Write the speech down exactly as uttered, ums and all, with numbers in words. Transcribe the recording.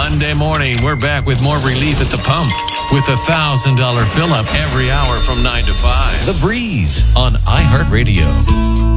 Monday morning, we're back with more relief at the pump with a one thousand dollars fill-up every hour from nine to five. The Breeze on iHeartRadio.